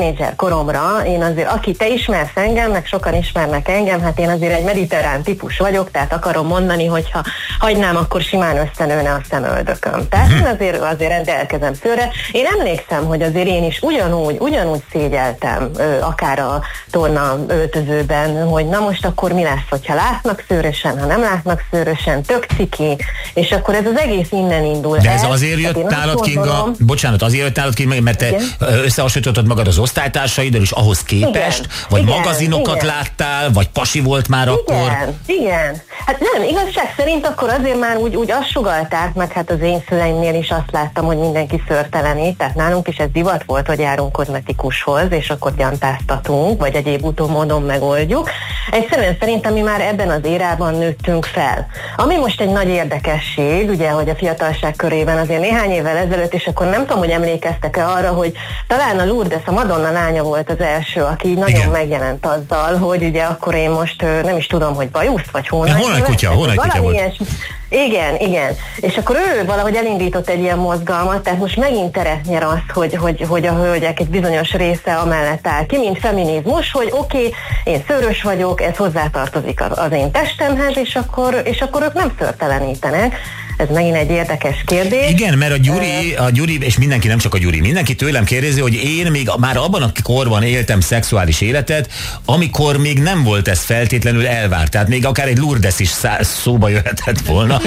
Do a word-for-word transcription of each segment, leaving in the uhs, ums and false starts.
tínédzser koromra, én azért, aki te ismersz engem, meg sokan ismernek engem, hát én azért egy mediterrán típus vagyok, tehát akarom mondani, hogy ha hagynám, akkor simán összenőne a szemöldököm. Tehát én azért, azért rendelkezem szőre. Én emlékszem, hogy azért én is ugyanúgy, ugyanúgy szégyeltem, akár a torna öltözőben, hogy na most akkor mi lesz, hogyha látnak szőrösen, ha nem látnak szőrösen, tök ciki, és akkor ez az egész innen indul. De ez el, azért jött nálad, Kinga, bocsánat, azért jött nálad, Kinga, mert te igen. összehasonlítottad magad az osztálytársaiddal, és ahhoz képest, igen. vagy igen. magazinokat igen. láttál, vagy pasi volt már igen. akkor? Igen, hát nem, igazság szerint akkor azért már úgy, úgy azt sugallták, meg hát az én szüleimnél is azt láttam, hogy mindenki szőrtelenít, tehát nálunk is ez divat volt, hogy járunk kozmetikushoz, és akkor gyantáztatunk, vagy egyéb utómódon megoldjuk. Egyszerűen szerintem mi már ebben az érában nőttünk fel. Ami most egy nagy érdekesség, ugye, hogy a fiatalság körében azért néhány évvel ezelőtt, és akkor nem tudom, hogy emlékeztek-e arra, hogy talán a Lourdes, a Madonna lánya volt az első, aki nagyon igen. megjelent azzal, hogy ugye akkor én most nem is tudom, hogy bajuszt vagy hónaj. Hónaj kutya, hónaj kutya volt. Ilyes, igen, igen. És akkor ő valahogy elindított egy ilyen mozgalmat, tehát most megint teret nyer az, hogy, hogy, hogy a hölgyek egy bizonyos része amellett áll ki, mint feminizmus, hogy oké, okay, én szőrös vagyok, ez hozzátartozik az én testemhez, és akkor, és akkor ők nem szőrtelenítenek. Ez megint egy érdekes kérdés. Igen, mert a Gyuri, a Gyuri, és mindenki, nem csak a Gyuri, mindenki tőlem kérdezi, hogy én még már abban a korban éltem szexuális életet, amikor még nem volt ez feltétlenül elvárt. Tehát még akár egy Lourdes is szá- szóba jöhetett volna.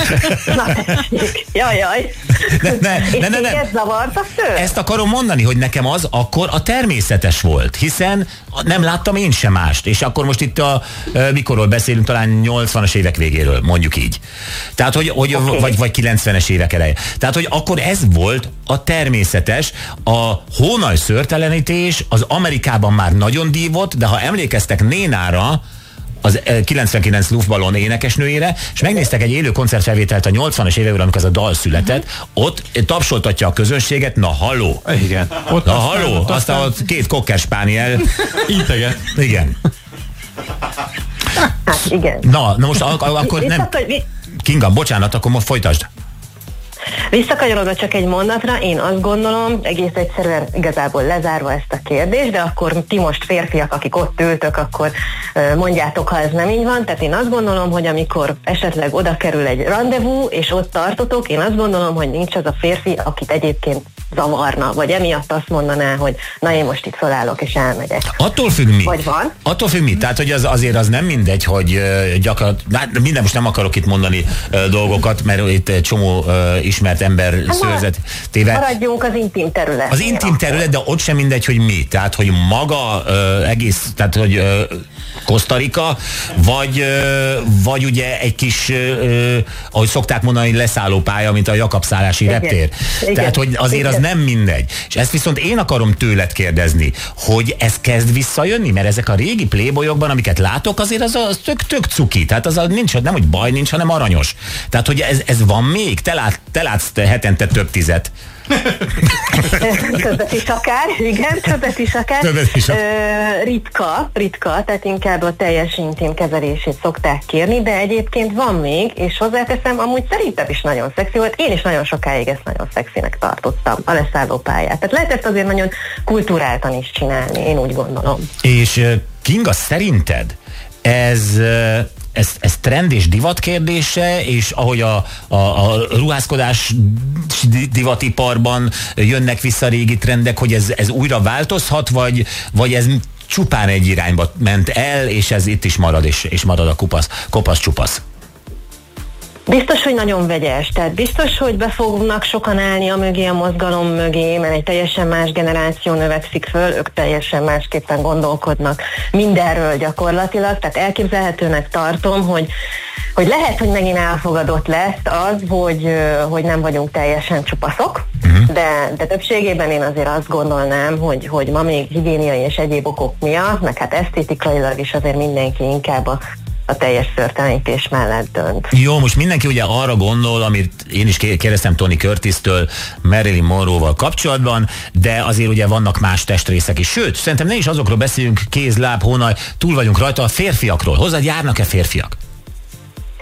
Na tessék, jaj, jaj. Ne, ne, és ne, ne, ne. ez zavart a szőr? Ezt akarom mondani, hogy nekem az akkor a természetes volt, hiszen nem láttam én sem mást. És akkor most itt a, mikorról beszélünk, talán nyolcvanas évek végéről, mondjuk így. Tehát, hogy, hogy okay. vagy, vagy kilencvenes évek eleje. Tehát, hogy akkor ez volt a természetes. A hónaj szőrtelenítés az Amerikában már nagyon dívott, de ha emlékeztek Nénára, az kilencvenkilenc Luftballon énekesnőjére, és megnéztek egy élő koncertfelvételt a nyolcvanas években, amikor ez a dal született, uh-huh. ott tapsoltatja a közönséget, na halló. Igen. Ott na halló, ott aztán ott két cocker spaniel. Integet. Igen. Hát igen. Na, na most ak- akkor nem... Kinga, bocsánat, akkor most folytasd. Visszakanyarodva csak egy mondatra, én azt gondolom, egész egyszerűen igazából lezárva ezt a kérdést, de akkor ti most férfiak, akik ott ültök, akkor mondjátok, ha ez nem így van. Tehát én azt gondolom, hogy amikor esetleg oda kerül egy randevú, és ott tartotok, én azt gondolom, hogy nincs az a férfi, akit egyébként zavarna, vagy emiatt azt mondaná, hogy na én most itt fölállok és elmegyek. Attól függ mi? Vagy van? Attól függ mi? Tehát, hogy az, azért az nem mindegy, hogy gyakorlatilag, minden most nem akarok itt mondani uh, dolgokat, mert itt egy csomó uh, ismert ember hát szőrzetével. Maradjunk az intim terület. Az intim terület, de ott sem mindegy, hogy mi. Tehát, hogy maga uh, egész, tehát, hogy uh, Costa Rica, vagy, uh, vagy ugye egy kis, uh, ahogy szokták mondani, leszállópálya, mint a Jakab-szállási reptér. Igen. Tehát, hogy azért igen. az nem mindegy. És ezt viszont én akarom tőled kérdezni, hogy ez kezd visszajönni, mert ezek a régi playboyokban, amiket látok, azért az, az tök, tök cuki. Tehát az a, nincs, nem, hogy baj nincs, hanem aranyos. Tehát, hogy ez, ez van még? Te, lát, te látsz te hetente több tizet. Többet is akár, igen, többet is akár. Többet is akár. Ö, ritka, ritka, tehát inkább a teljes intim kezelését szokták kérni, de egyébként van még, és hozzáteszem, amúgy szerintem is nagyon szexi volt, én is nagyon sokáig ezt nagyon szexinek tartottam, a leszállópályát. Tehát lehet ezt azért nagyon kulturáltan is csinálni, én úgy gondolom. És Kinga, szerinted ez... Ez, ez trend és divat kérdése, és ahogy a, a, a ruházkodás divatiparban jönnek vissza régi trendek, hogy ez, ez újra változhat, vagy, vagy ez csupán egy irányba ment el, és ez itt is marad, és, és marad a kupasz, kopasz csupasz? Biztos, hogy nagyon vegyes, tehát biztos, hogy be fognak sokan állni a mögé, a mozgalom mögé, mert egy teljesen más generáció növekszik föl, ők teljesen másképpen gondolkodnak mindenről gyakorlatilag, tehát elképzelhetőnek tartom, hogy, hogy lehet, hogy megint elfogadott lesz az, hogy, hogy nem vagyunk teljesen csupaszok, uh-huh. de, de többségében én azért azt gondolnám, hogy, hogy ma még higiéniai és egyéb okok miatt, meg hát esztétikailag is azért mindenki inkább a a teljes szőrtelenítés mellett dönt. Jó, most mindenki ugye arra gondol, amit én is kérdeztem Tony Curtis-től Marilyn Monroe-val kapcsolatban, de azért ugye vannak más testrészek is. Sőt, szerintem ne is azokról beszéljünk, kéz, láb, hónaj, túl vagyunk rajta, a férfiakról. Hozzád járnak-e férfiak?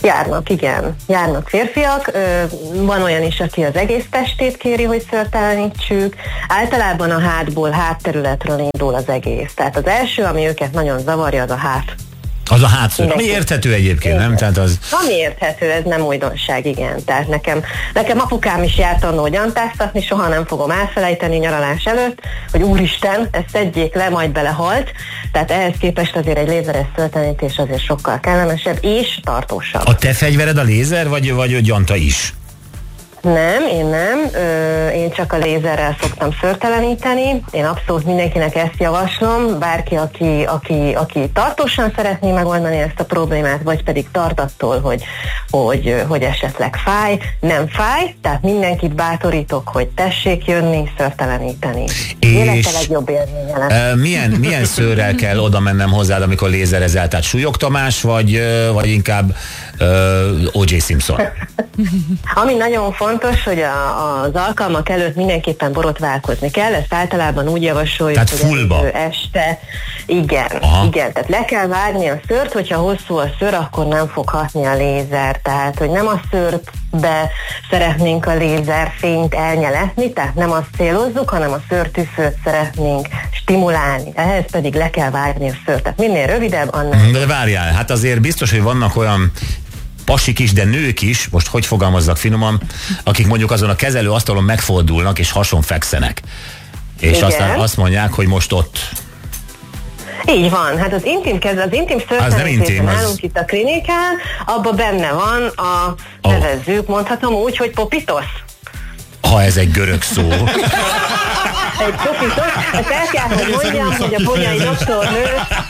Járnak, igen. Járnak férfiak. Van olyan is, aki az egész testét kéri, hogy szőrtelenítsük. Általában a hátból, hátterületről indul az egész. Tehát az első, ami őket nagyon zavarja, az a hát. Az a hátszőr, ami érthető egyébként, nem? Tehát az... Ami érthető, ez nem újdonság, igen. Tehát nekem, nekem apukám is járt annó gyantáztatni, soha nem fogom elfelejteni nyaralás előtt, hogy úristen, ezt szedjék le, majd belehalt. Tehát ehhez képest azért egy lézeres szőrtelenítés azért sokkal kellemesebb és tartósabb. A te fegyvered a lézer, vagy, vagy a gyanta is? Nem, én nem. Ö, én csak a lézerrel szoktam szőrteleníteni. Én abszolút mindenkinek ezt javaslom. Bárki, aki, aki, aki tartósan szeretné megoldani ezt a problémát, vagy pedig tart attól, hogy, hogy, hogy esetleg fáj. Nem fáj, tehát mindenkit bátorítok, hogy tessék jönni, szőrteleníteni. Élete legjobb élménye lesz. Milyen, milyen szőrrel kell oda mennem hozzád, amikor lézerezel? Tehát Súlyog Tamás, vagy, vagy inkább uh, o jé Simpson? Ami nagyon fontos, hogy a, az alkalmak előtt mindenképpen borotválkozni kell, ezt általában úgy javasoljuk, tehát hogy fullba. Este, igen, Aha. igen, tehát le kell vágni a szőrt, hogyha hosszú a szőr, akkor nem fog hatni a lézer, tehát hogy nem a szőrbe szeretnénk a lézerfényt elnyeletni, tehát nem azt célozzuk, hanem a szőrtűfőt szeretnénk stimulálni, ehhez pedig le kell vágni a szőrt, tehát minél rövidebb, annál. De várjál, hát azért biztos, hogy vannak olyan pasik is, de nők is, most hogy fogalmazzak finoman, akik mondjuk azon a kezelőasztalon megfordulnak és hason fekszenek. És igen. Aztán azt mondják, hogy most ott. Így van, hát az intim kezd, az intim szőrtelenítésben nálunk az... itt a klinikán, abban benne van a, oh. nevezzük, mondhatom úgy, hogy popitosz. Ha ez egy görög szó. Egy popitosz, ezt el kell, hogy mondjam, hogy a Bogyai doktornő...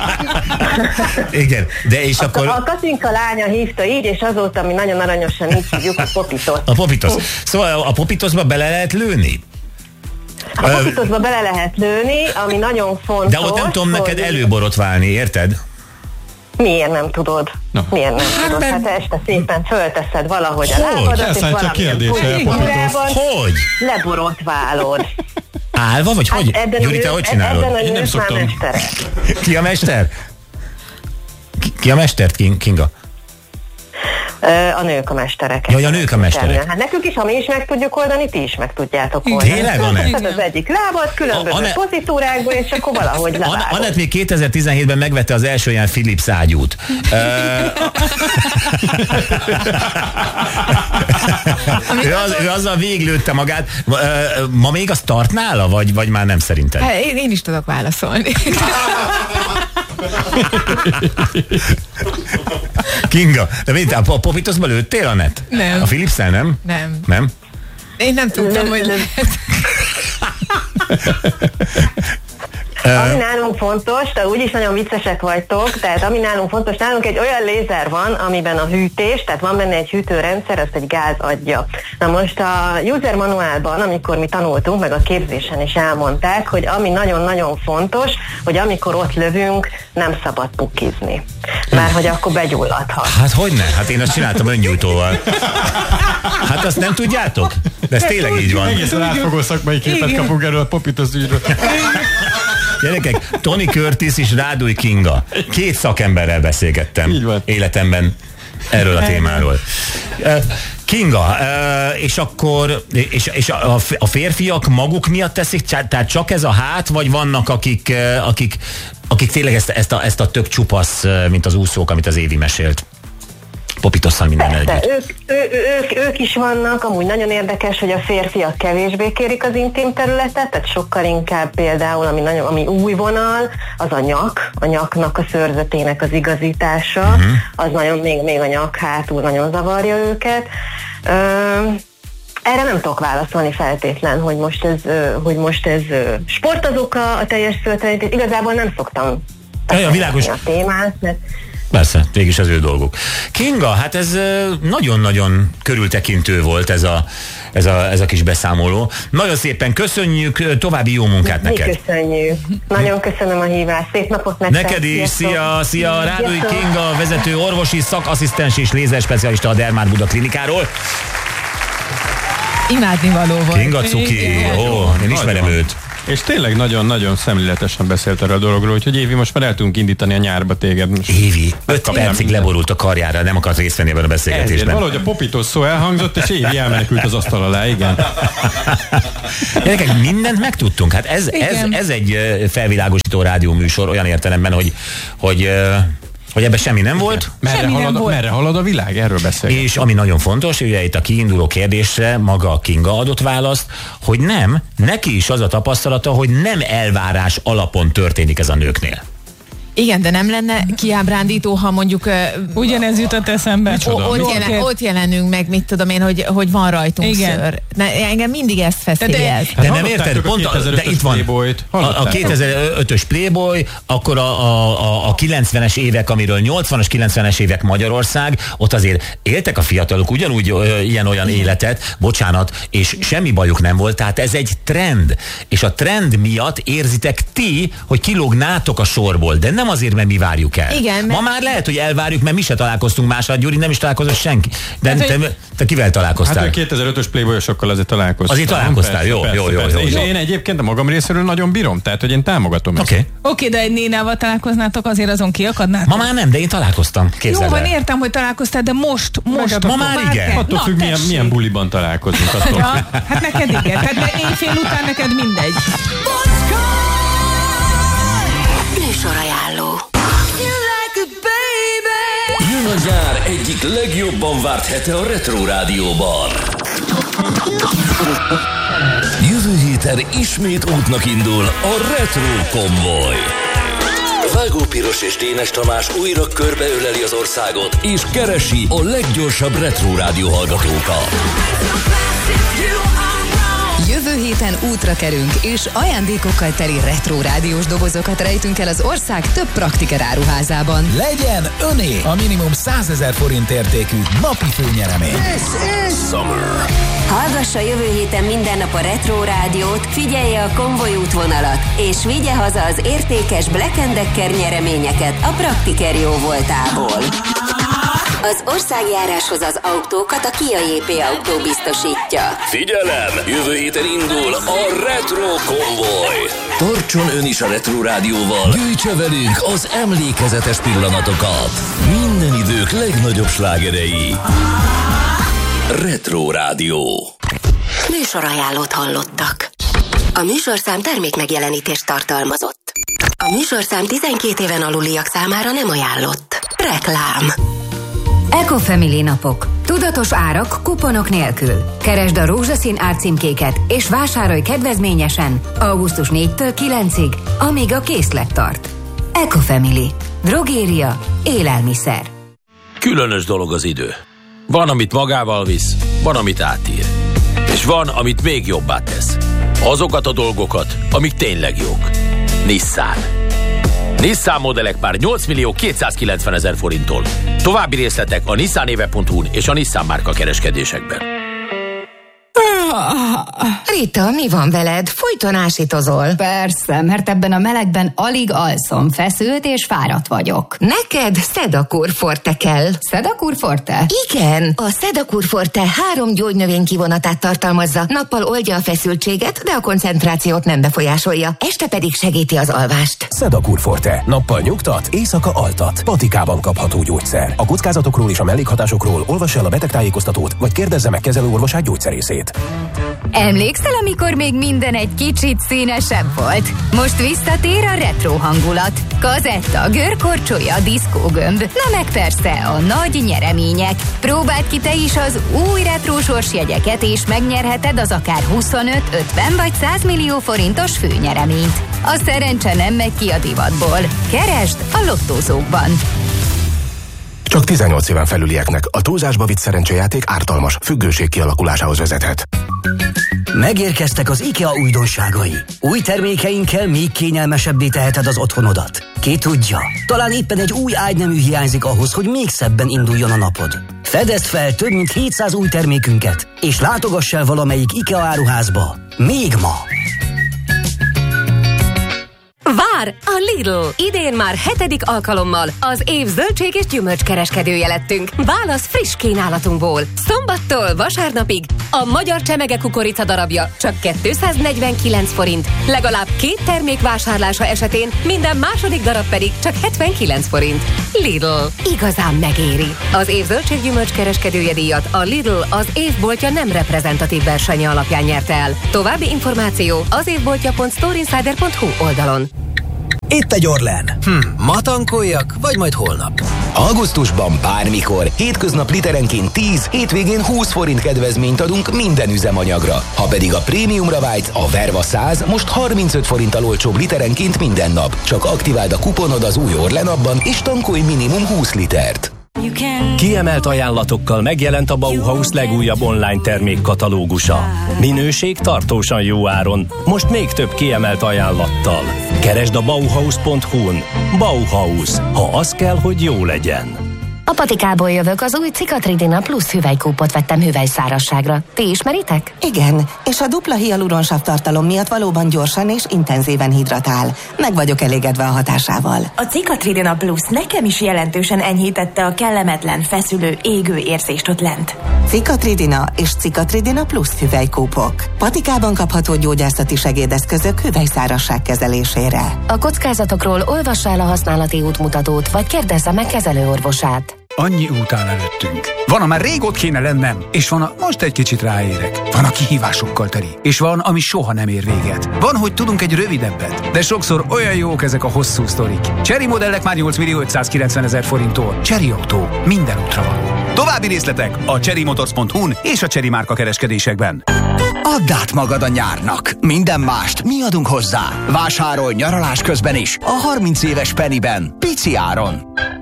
Igen, de és a, akkor... A Katinka lánya hívta így, és azóta mi nagyon aranyosan így hívjuk a popitosz. A popitosz. Szóval a popitoszba bele lehet lőni? A popitoszba bele lehet lőni, ami nagyon fontos. De ott nem tudom hogy... neked előborotválni, érted? Miért nem tudod? No. Miért nem tudod? Hát este szépen fölteszed valahogy a lábadat, és valamilyen hogy? leborotválod. Állva, vagy hogy? Hát Gyuri, te hogy csinálod? Ebben a Én nem szoktam. Ki a mester? Ki, ki a mester, Kinga? A nők a mesterek. Jaj, a nők a mesterek. Hát nekünk is, ha mi is meg tudjuk oldani, ti is meg tudjátok oldani. Tényleg, Anett? Az egyik lábat, különböző Anett... pozitúrákból, és akkor valahogy levágod. Anett még kétezer-tizenhétben megvette az első ilyen Philips ágyút. ő, az, ő azzal végiglőtte magát. Ma még az tart nála, vagy, vagy már nem szerinted? Hát, én, én is tudok válaszolni. Kinga, de mit, a popitoszba lőttél, Anett? Nem. A Philipszel nem? Nem. Nem? Én nem tudtam, hogy lehet. Ami nálunk fontos, de úgyis nagyon viccesek vagytok, tehát ami nálunk fontos, nálunk egy olyan lézer van, amiben a hűtés, tehát van benne egy hűtőrendszer, azt egy gáz adja. Na most a user manuálban, amikor mi tanultunk, meg a képzésen is elmondták, hogy ami nagyon-nagyon fontos, hogy amikor ott lövünk, nem szabad pukizni. Mert hogy akkor begyulladhat. Hát hogyne? Hát én azt csináltam öngyújtóval. Hát azt nem tudjátok? De ez tényleg így van. Egészen átfogó szakmai képet kapunk erről a popitosz ügyről. Gyerekek, Tony Curtis és Ráduj Kinga. Két szakemberrel beszélgettem életemben erről a témáról. Kinga, és akkor és, és a férfiak maguk miatt teszik, tehát csak ez a hát, vagy vannak akik, akik, akik tényleg ezt, ezt, a, ezt a tök csupasz, mint az úszók, amit az Évi mesélt? Popitosszal minden együtt. Ők, ő, ők, ők is vannak, amúgy nagyon érdekes, hogy a férfiak kevésbé kérik az intim területet, tehát sokkal inkább például, ami, nagyon, ami új vonal, az a nyak, a nyaknak a szőrzetének az igazítása, uh-huh. az nagyon, még, még a nyak hátul nagyon zavarja őket. Ö, Erre nem tudok válaszolni feltétlen, hogy most ez, hogy most ez sportazók a teljes szőrtelenítés. Igazából nem szoktam ja, világos. a témát, mert persze, mégis az ő dolguk. Kinga, hát ez nagyon-nagyon körültekintő volt ez a, ez a, ez a kis beszámoló. Nagyon szépen köszönjük, további jó munkát Mi neked. Köszönjük. Nagyon köszönöm a hívást. Szép napot neked. Neked is, szia, szia, Ráduj Kinga, vezető orvosi, szakasszisztens és lézerspecialista a Dermát Buda klinikáról. Imádnivaló volt. Kinga cuki, ó, én ismerem őt. És tényleg nagyon-nagyon szemléletesen beszélt erről a dologról, úgyhogy Évi, most már el tudunk indítani a nyárba téged. Most Évi, öt percig leborult a karjára, nem akart részt venni ebben a beszélgetésben. Ezért valahogy a popitós szó elhangzott, és Évi elmenekült az asztal alá, igen. Gyerekek, mindent megtudtunk. Hát ez, ez, ez egy felvilágosító rádióműsor olyan értelemben, hogy, hogy hogy ebben semmi nem volt. Merre, semmi halad, nem volt. merre halad a világ? Erről beszélünk. És ami nagyon fontos, ugye itt a kiinduló kérdésre maga Kinga adott választ, hogy nem, neki is az a tapasztalata, hogy nem elvárás alapon történik ez a nőknél. Igen, de nem lenne kiábrándító, ha mondjuk... Uh, Ugyanez jutott eszembe. o, ott, jelen, ott jelenünk meg, mit tudom én, hogy, hogy van rajtunk igen. szőr. Ne, engem mindig ezt feszélyez. De, de nem érted? Pont a, de itt van a, a kétezer-ötös Playboy, akkor a, a, a kilencvenes évek, amiről nyolcvanas, kilencvenes évek Magyarország, ott azért éltek a fiatalok ugyanúgy ö, ilyen-olyan életet, bocsánat, és semmi bajuk nem volt, tehát ez egy trend. És a trend miatt érzitek ti, hogy kilógnátok a sorból, de nem nem azért, mert mi várjuk el. Igen, ma már lehet, hogy elvárjuk, mert mi se találkoztunk mással, Gyuri nem is találkozott senki. De hát, te, te, te kivel találkoztál? Hát a kétezer-ötös Playboyosokkal azért találkoztam. Azért találkoztál, persze, jó, persze, jó, jó, persze. jó, És jó. én egyébként a magam részéről nagyon bírom, tehát hogy én támogatom Oké. ezt. Oké, okay, de egy nénával találkoznátok, azért azon kiakadnátok? Ma már nem, de én találkoztam. Képzeld Jó, el. van, értem, hogy találkoztál, de most, most. Hát ma attól- már igen. Attól függ, milyen, milyen buliban találkozunk. Attól. Ja, hát neked igen. Tehát éjfél után neked mindegy. Műsorajánló. Jön a nyár egyik legjobban várt hete a Retro Rádióban. Jövő héten ismét útnak indul a Retro Konvoj. Vágó Piros és Dénes Tamás újra körbeöleli az országot, és keresi a leggyorsabb Retro Rádió hallgatókat. Jövő héten útra kerünk, és ajándékokkal teli retro rádiós dobozokat rejtünk el az ország több praktiker áruházában. Legyen öné a minimum százezer forint értékű napi főnyeremény. Summer. Hallgassa jövő héten minden nap a Retro Rádiót, figyelje a Konvoj útvonalat, és vigye haza az értékes Black and Decker nyereményeket a Praktiker jó voltából. Az országjáráshoz az autókat a Kia jé pé Autó biztosítja. Figyelem! Jövő héten indul a Retro Konvoj. Tartson ön is a Retro Rádióval, gyűjtse velünk az emlékezetes pillanatokat. Minden idők legnagyobb slágerei. Retro Rádió. Műsorajánlót hallottak. A műsorszám termék megjelenítést tartalmazott. A műsorszám tizenkét éven aluliak számára nem ajánlott. Reklám. Ecofamily napok. Tudatos árak kuponok nélkül. Keresd a rózsaszín árcímkéket és vásárolj kedvezményesen augusztus négyedikétől kilencedikéig, amíg a készlet tart. Ecofamily. Drogéria. Élelmiszer. Különös dolog az idő. Van, amit magával visz, van, amit átír. És van, amit még jobbá tesz. Azokat a dolgokat, amik tényleg jók. Nissan. Nissan modellek már nyolc millió kétszázkilencvenezer forinttól. További részletek a nissanéve pont hu-n és a Nissan márka kereskedésekben. Rita, mi van veled? Folyton ásítozol. Persze, mert ebben a melegben alig alszom, feszült és fáradt vagyok. Neked Sedakur Forte kell. Sedakur Forte? Igen, a Sedakur Forte három gyógynövény kivonatát tartalmazza. Nappal oldja a feszültséget, de a koncentrációt nem befolyásolja. Este pedig segíti az alvást. Sedakur Forte. Nappal nyugtat, éjszaka altat. Patikában kapható gyógyszer. A kockázatokról és a mellékhatásokról olvassa el a betegtájékoztatót, vagy kérdezze meg kezelőorvosát, gyógyszerészét. Emlékszel, amikor még minden egy kicsit színesebb volt? Most visszatér a retro hangulat. Kazetta, görkorcsolya, diszkógömb, na meg persze a nagy nyeremények. Próbáld ki te is az új retro sorsjegyeket, és megnyerheted az akár huszonöt, ötven vagy száz millió forintos főnyereményt. A szerencse nem megy ki a divatból. Keresd a lottózókban. Csak tizennyolc éven felülieknek a túlzásba vitt szerencsejáték ártalmas, függőség kialakulásához vezethet. Megérkeztek az IKEA újdonságai. Új termékeinkkel még kényelmesebbé teheted az otthonodat. Ki tudja, talán éppen egy új ágynemű hiányzik ahhoz, hogy még szebben induljon a napod. Fedezd fel több mint hétszáz új termékünket, és látogass el valamelyik IKEA áruházba. Még ma! Vár a Lidl! Idén már hetedik alkalommal az év zöldség és gyümölcskereskedője lettünk. Válasz friss kínálatunkból. Szombattól vasárnapig a magyar csemege kukorica darabja csak kétszáznegyvenkilenc forint. Legalább két termék vásárlása esetén minden második darab pedig csak hetvenkilenc forint. Lidl. Igazán megéri. Az év zöldség gyümölcskereskedője díjat a Lidl az évboltja nem reprezentatív versenye alapján nyerte el. További információ az évboltja pont storeinsider pont hu oldalon. Itt egy Orlen. Hm, ma tankoljak, vagy majd holnap? Augusztusban bármikor. Hétköznap literenként tíz, hétvégén húsz forint kedvezményt adunk minden üzemanyagra. Ha pedig a prémiumra vágysz, a Verva száz most harmincöt forinttal olcsóbb literenként minden nap. Csak aktiváld a kuponod az új Orlen appban, és tankolj minimum húsz litert. Kiemelt ajánlatokkal megjelent a Bauhaus legújabb online termékkatalógusa. Minőség tartósan jó áron, most még több kiemelt ajánlattal. Keresd a bauhaus pont hu-n. Bauhaus, ha az kell, hogy jó legyen. A Patikából jövök, az új Cikatridina plusz hüvelykúpot vettem hüvelyszárazságra. Ti ismeritek? Igen, és a dupla hialuronsav tartalom miatt valóban gyorsan és intenzíven hidratál. Meg vagyok elégedve a hatásával. A Cikatridina plusz nekem is jelentősen enyhítette a kellemetlen, feszülő, égő érzést ott lent. Cikatridina és Cikatridina plusz hüvelykúpok. Patikában kapható gyógyászati segédeszközök hüvelyszárasság kezelésére. A kockázatokról olvassa el a használati útmutatót, vagy kérdezze meg kezelőorvosát. Annyi út áll előttünk. Van, amár rég ott kéne lennem, és van, a most egy kicsit ráérek. Van, a kihívásokkal teli, és van, ami soha nem ér véget. Van, hogy tudunk egy rövidebbet, de sokszor olyan jók ezek a hosszú sztorik. Chery modellek már nyolc millió ötszázkilencven ezer forinttól. Chery Autó, minden útra való. További részletek a chery motors pont hu-n és a Chery márka kereskedésekben. Add át magad a nyárnak. Minden mást mi adunk hozzá. Vásárolj nyaralás közben is a harminc éves Pennyben. Pici áron.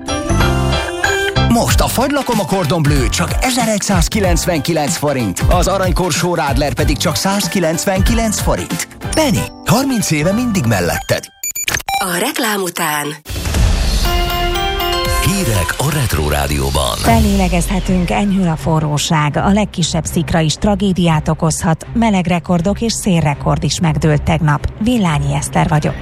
Most a fagylakom a Cordon Bleu csak ezeregyszázkilencvenkilenc forint, az aranykorsó Radler pedig csak százkilencvenkilenc forint. Penny, harminc éve mindig melletted. A reklám után hírek a Retro Rádióban. Fellélegezhetünk, enyhül a forróság. A legkisebb szikra is tragédiát okozhat. Meleg rekordok és szélrekord is megdőlt tegnap. Villányi Eszter vagyok.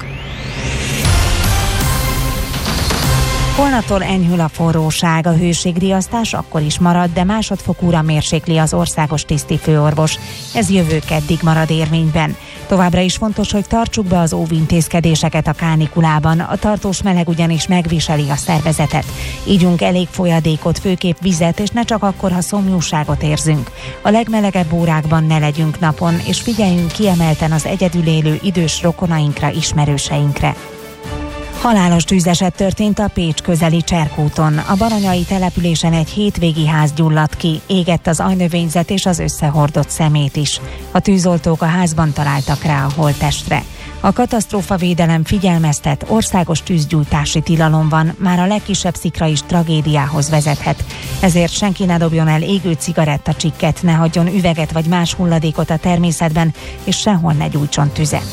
Holnaptól enyhül a forróság, a hőségriasztás akkor is marad, de másodfokúra mérsékli az országos tisztifőorvos. Ez jövő keddig marad érvényben. Továbbra is fontos, hogy tartsuk be az óvintézkedéseket a kánikulában. A tartós meleg ugyanis megviseli a szervezetet. Ígyunk elég folyadékot, főképp vizet, és ne csak akkor, ha szomjúságot érzünk. A legmelegebb órákban ne legyünk napon, és figyeljünk kiemelten az egyedül élő idős rokonainkra, ismerőseinkre. Halálos tűzeset történt a Pécs közeli Cserkúton. A baranyai településen egy hétvégi ház gyulladt ki, égett az ajnövényzet és az összehordott szemét is. A tűzoltók a házban találtak rá a holttestre. A katasztrófavédelem figyelmeztet, országos tűzgyújtási tilalom van, már a legkisebb szikra is tragédiához vezethet. Ezért senki ne dobjon el égő cigarettacsikket, ne hagyjon üveget vagy más hulladékot a természetben, és sehol ne gyújtson tüzet.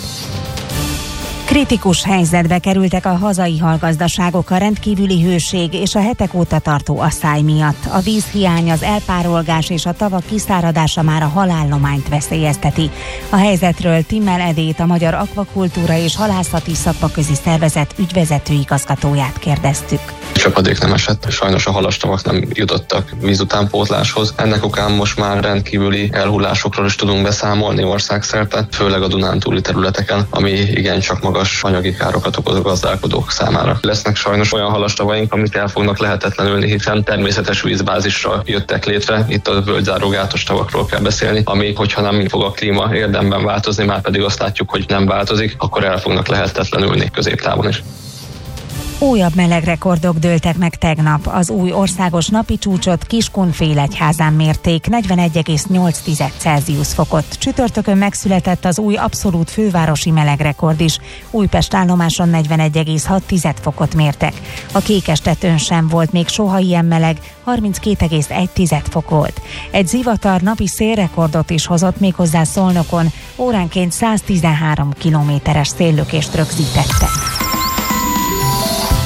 Kritikus helyzetbe kerültek a hazai halgazdaságok a rendkívüli hőség és a hetek óta tartó asszály miatt. A vízhiány, az elpárolgás és a tavak kiszáradása már a halállományt veszélyezteti. A helyzetről Timmel Edét, a Magyar Akvakultúra és Halászati Szakmaközi Szervezet ügyvezető igazgatóját kérdeztük. Csapadék nem esett, sajnos a halastavak nem jutottak vízutánpótláshoz. Ennek okán most már rendkívüli elhullásokról is tudunk beszámolni országszerte, főleg a Dunántúli területeken, ami igencsak magas anyagi károkat okoz a gazdálkodók számára. Lesznek sajnos olyan halastavaink, amik el fognak lehetetlenülni, hiszen természetes vízbázisra jöttek létre. Itt a völgyzárógátos tavakról kell beszélni, ami, hogyha nem fog a klíma érdemben változni, már pedig azt látjuk, hogy nem változik, akkor el fognak lehetetlenülni középtávon is. Újabb melegrekordok dőltek meg tegnap. Az új országos napi csúcsot Kiskunfélegyházán mérték, negyvenegy egész nyolc Celsius fokot. Csütörtökön megszületett az új abszolút fővárosi melegrekord is. Újpest állomáson negyvenegy egész hat fokot mértek. A Kékestetőn sem volt még soha ilyen meleg, harminckét egész egy fok volt. Egy zivatar napi szélrekordot is hozott, méghozzá Szolnokon, óránként száztizenhárom kilométeres széllökést rögzítette.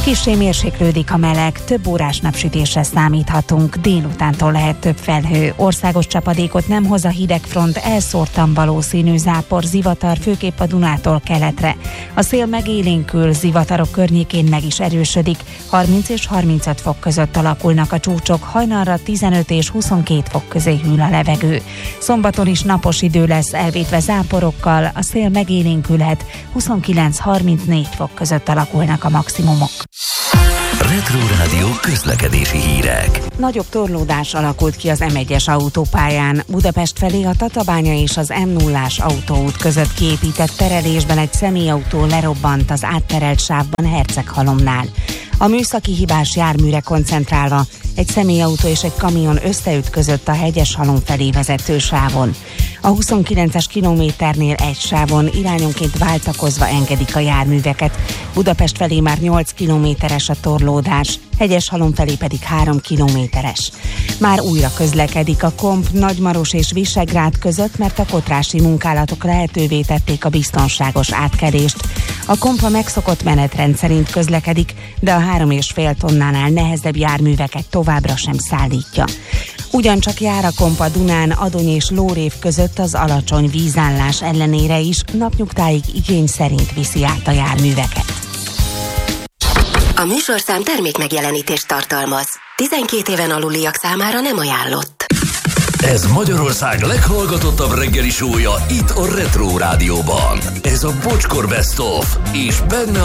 Kissé mérséklődik a meleg, több órás napsütésre számíthatunk, délutántól lehet több felhő. Országos csapadékot nem hoz a hidegfront, elszórtan valószínű zápor, zivatar, főképp a Dunától keletre. A szél megélénkül, zivatarok környékén meg is erősödik, harminc és harmincöt fok között alakulnak a csúcsok, hajnalra tizenöt és huszonkét fok közé hűl a levegő. Szombaton is napos idő lesz, elvétve záporokkal, a szél megélénkülhet, huszonkilenc-harmincnégy fok között alakulnak a maximumok. Retro Rádió közlekedési hírek. Nagyobb torlódás alakult ki az em egyes autópályán. Budapest felé a Tatabánya és az em nullás autóút között kiépített terelésben egy személyautó lerobbant az átterelt sávban Herceghalomnál. A műszaki hibás járműre koncentrálva egy személyautó és egy kamion összeütközött a Hegyeshalom felé vezető sávon. A huszonkilences kilométernél egy sávon irányonként váltakozva engedik a járműveket. Budapest felé már nyolc kilométeres a torlódás, Hegyeshalom felé pedig három kilométeres. Már újra közlekedik a Komp, Nagymaros és Visegrád között, mert a kotrási munkálatok lehetővé tették a biztonságos átkelést. A Komp a megszokott menetrend szerint közlekedik, de a három és fél tonnánál nehezebb járműveket továbbra sem szállítja. Ugyancsak jár a Komp a Dunán, Adony és Lórév között az alacsony vízállás ellenére is, napnyugtáig igény szerint viszi át a járműveket. A műsorszám termék megjelenítést tartalmaz. tizenkét éven aluliak számára nem ajánlott. Ez Magyarország leghallgatottabb reggeli show-ja itt a Retro Rádióban. Ez a Bocskor Best of, és benne